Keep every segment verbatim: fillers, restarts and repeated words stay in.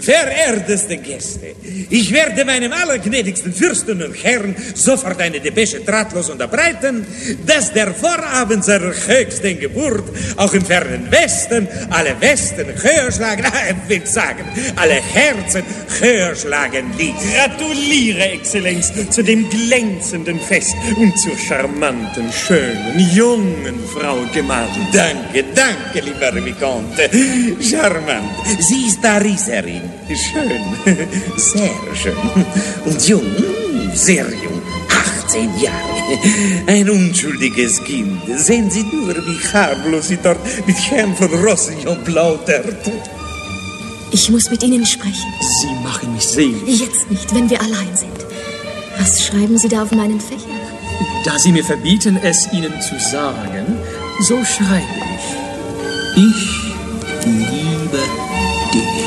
Verehrteste Gäste, ich werde meinem allergnädigsten Fürsten und Herrn sofort eine Depesche drahtlos unterbreiten, dass der Vorabend seiner höchsten Geburt auch im fernen Westen alle Westen höher schlagen, ich will sagen, alle Herzen höher schlagen ließ. Gratuliere, Exzellenz, zu dem glänzenden Fest und zur charmanten, schönen, jungen Frau Gemahlin. Danke, danke, lieber Vicomte. Charmant. Sie ist Pariserin. Schön, sehr schön. Und jung, sehr jung. achtzehn Jahre. Ein unschuldiges Kind. Sehen Sie nur, wie harmlos sie dort mit Herrn von Rossillon plaudert. Ich muss mit Ihnen sprechen. Sie machen mich selig. Jetzt nicht, wenn wir allein sind. Was schreiben Sie da auf meinen Fächer? Da Sie mir verbieten, es Ihnen zu sagen, so schreibe ich. Ich liebe dich.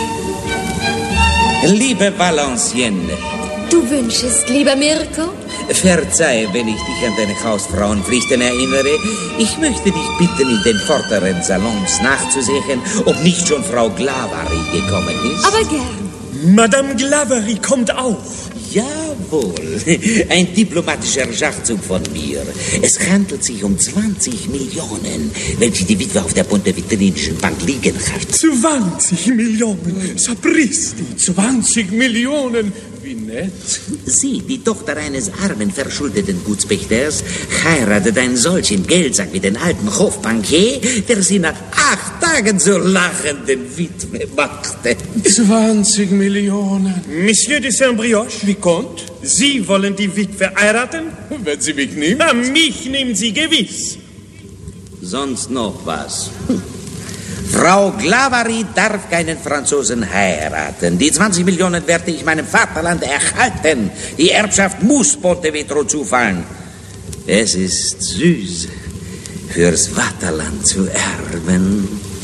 Liebe Valenciennes. Du wünschest, lieber Mirko? Verzeih, wenn ich dich an deine Hausfrauenpflichten erinnere. Ich möchte dich bitten, in den vorderen Salons nachzusehen, ob nicht schon Frau Glavary gekommen ist. Aber gern. Madame Glavary kommt auch. Jawohl, ein diplomatischer Schachzug von mir. Es handelt sich um zwanzig Millionen, welche die Witwe auf der Pontevitrinischen Bank liegen hat. zwanzig Millionen, sapristi, zwanzig Millionen. Wie nett. Sie, die Tochter eines armen, verschuldeten Gutspächters, heiratet einen solchen Geldsack wie den alten Hofbankier, der sie nach acht Tagen zur lachenden Witwe machte. zwanzig Millionen. Monsieur de Saint-Brioche, Vicomte, Sie wollen die Witwe heiraten? Wenn sie mich nimmt. Na, mich nimmt sie gewiss. Sonst noch was? Hm. Frau Glavary darf keinen Franzosen heiraten. Die zwanzig Millionen werde ich meinem Vaterland erhalten. Die Erbschaft muss Pontevedra zufallen. Es ist süß, fürs Vaterland zu erben.